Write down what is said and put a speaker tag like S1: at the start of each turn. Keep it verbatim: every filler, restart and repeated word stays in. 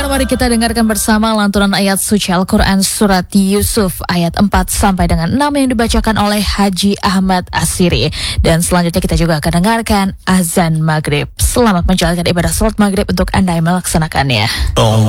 S1: mari kita dengarkan bersama lantunan ayat suci Al-Quran surat Yusuf ayat empat sampai dengan enam yang dibacakan oleh Haji Ahmad Asiri. Dan selanjutnya kita juga akan dengarkan azan maghrib. Selamat menjalankan ibadah salat maghrib untuk Anda yang melaksanakannya.